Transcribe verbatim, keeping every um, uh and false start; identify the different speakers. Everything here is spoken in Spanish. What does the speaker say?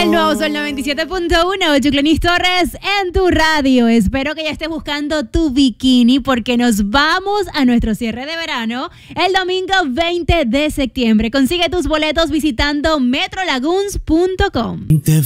Speaker 1: El nuevo Sol noventa y siete punto uno, Yuclenis Torres en tu radio. Espero que ya estés buscando tu bikini porque nos vamos a nuestro cierre de verano el domingo veinte de septiembre. Consigue tus boletos visitando metro lagoons punto com.